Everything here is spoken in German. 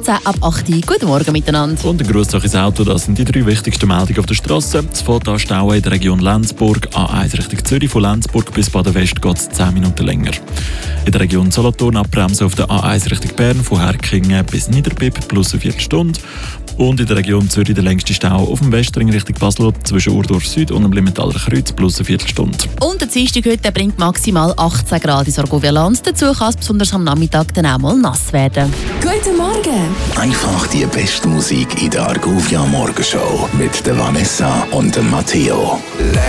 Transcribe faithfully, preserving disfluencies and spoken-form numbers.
zehn ab acht Uhr. Guten Morgen miteinander. Und ein Gruß ins Auto, das sind die drei wichtigsten Meldungen auf der Straße. Es fährt an Stauen in der Region Lenzburg, A eins Richtung Zürich, von Lenzburg bis Baden-West geht es zehn Minuten länger. In der Region Solothurn abbremsen auf der A eins Richtung Bern, von Herkingen bis Niederbipp, plus eine Viertelstunde. Und in der Region Zürich der längste Stau auf dem Westring Richtung Basel zwischen Urdorf Süd und dem Limentaler Kreuz, plus eine Viertelstunde. Und der Dienstag heute bringt maximal achtzehn Grad in Sorgovia-Land. Dazu kann es besonders am Nachmittag dann auch mal nass werden. Guten Morgen! Einfach die beste Musik in der Argovia Morgenshow mit der Vanessa und dem Matteo.